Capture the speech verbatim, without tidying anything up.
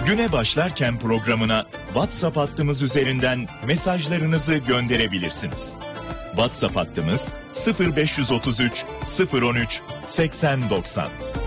Güne Başlarken programına WhatsApp hattımız üzerinden mesajlarınızı gönderebilirsiniz. WhatsApp hattımız sıfır beş otuz üç sıfır on üç seksen doksan.